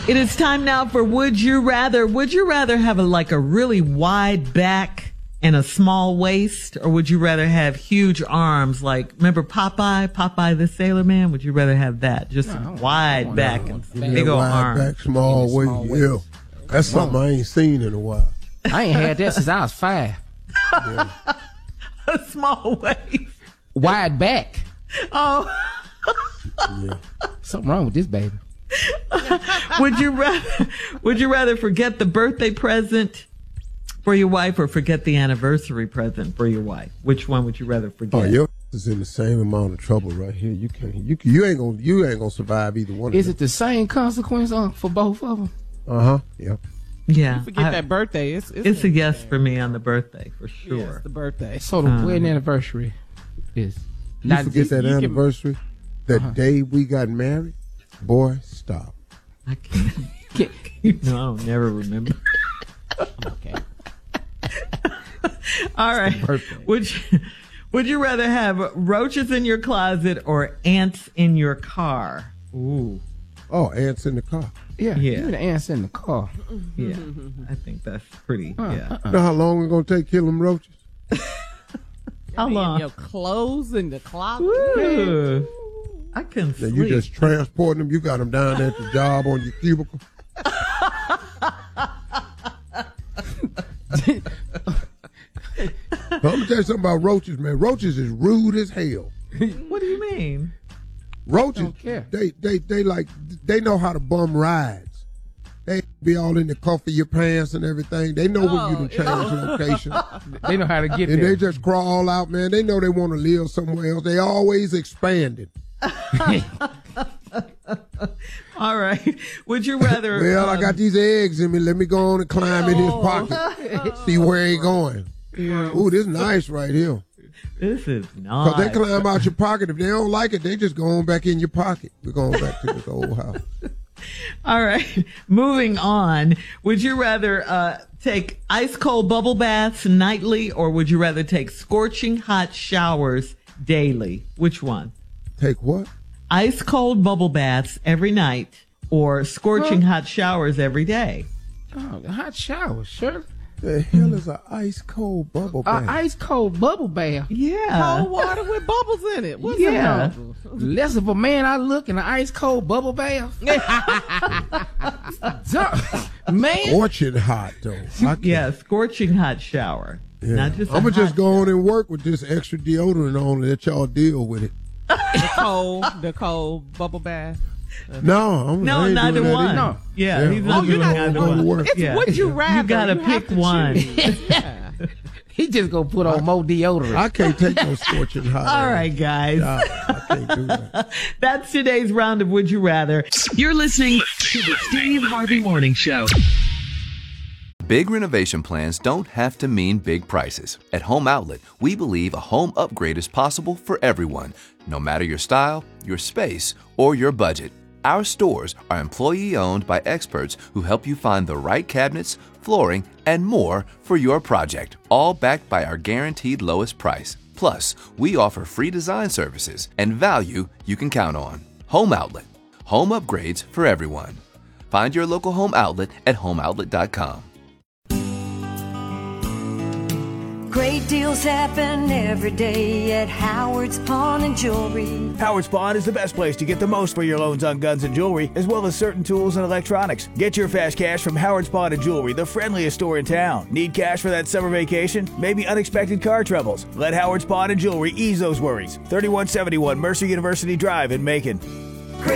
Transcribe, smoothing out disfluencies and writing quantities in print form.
It is time now for Would You Rather. Would you rather have a really wide back and a small waist, or would you rather have huge arms? Remember Popeye the Sailor Man? Would you rather have that? Just wide back and big old arms. Wide back, small waist. Yeah. That's something I ain't seen in a while. I ain't had that since I was 5. Yeah. A small waist. Wide back. Oh. Yeah. Something wrong with this baby. Would you rather forget the birthday present for your wife or forget the anniversary present for your wife? Which one would you rather forget? Oh, your is in the same amount of trouble right here. You ain't gonna survive either one. Is it the same consequence for both of them? Yep. Yeah. You forget that birthday. It's a yes for me on the birthday for sure. Yes, the birthday. So the wedding anniversary is. You forget that anniversary, that day we got married. Boy, stop. I can't. No, I don't never remember. Okay. All right. Would you rather have roaches in your closet or ants in your car? Ooh. Oh, ants in the car. Yeah. Give me the ants in the car. Yeah. I think that's pretty. Yeah. You know how long it's gonna take to kill them roaches? How long? Your clothes in the closet. Ooh. I couldn't sleep. You just transporting them. You got them down there at the job on your cubicle. I'm gonna tell you something about roaches, man. Roaches is rude as hell. What do you mean? Roaches, don't care. They know how to bum rides. They be all in the cuff of your pants and everything. They know when you done change location. They know how to get and there. they just crawl out, man. They know they want to live somewhere else. They always expanding. All right. Would you rather? Well, I got these eggs in me. Let me go on and climb in his pocket. See where he going. Ooh, this is nice right here. This is nice. Because they climb out your pocket. If they don't like it, they just go on back in your pocket. We're going back to this old house. All right. Moving on. Would you rather take ice cold bubble baths nightly, or would you rather take scorching hot showers daily? Which one? Take what? Ice cold bubble baths every night, or scorching hot showers every day? Oh, the hot shower, sure. The hell is an ice cold bubble bath? An ice cold bubble bath. Yeah. Cold water with bubbles in it. What's Yeah. that? Less of a man I look in an ice cold bubble bath. Man. Scorching hot, though. Yeah, scorching hot shower. Yeah. Not just I'm going to just go on and work with this extra deodorant on and let y'all deal with it. The cold bubble bath. No, No, neither one. No. Yeah, he's not doing neither one. It's Yeah. would you rather. You gotta have pick to one. choose. Yeah. He just gonna put on more deodorant. I can't take no scorching hot. All right, guys. No, I can't do that. That's today's round of Would You Rather. You're listening to the Steve Harvey Morning Show. Big renovation plans don't have to mean big prices. At Home Outlet, we believe a home upgrade is possible for everyone, no matter your style, your space, or your budget. Our stores are employee-owned by experts who help you find the right cabinets, flooring, and more for your project, all backed by our guaranteed lowest price. Plus, we offer free design services and value you can count on. Home Outlet. Home upgrades for everyone. Find your local Home Outlet at homeoutlet.com. Great deals happen every day at Howard's Pawn and Jewelry. Howard's Pawn is the best place to get the most for your loans on guns and jewelry, as well as certain tools and electronics. Get your fast cash from Howard's Pawn and Jewelry, the friendliest store in town. Need cash for that summer vacation? Maybe unexpected car troubles? Let Howard's Pawn and Jewelry ease those worries. 3171 Mercer University Drive in Macon.